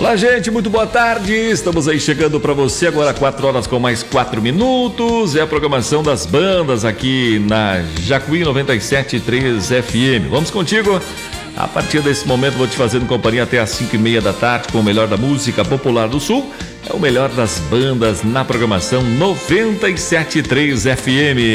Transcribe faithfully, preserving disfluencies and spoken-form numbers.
Olá, gente, muito boa tarde. Estamos aí chegando para você agora quatro horas com mais quatro minutos. É a programação das bandas aqui na Jacuí noventa e sete ponto três F M. Vamos contigo. A partir desse momento vou te fazendo companhia até às cinco e meia da tarde com o melhor da música popular do Sul. É o melhor das bandas na programação noventa e sete ponto três F M.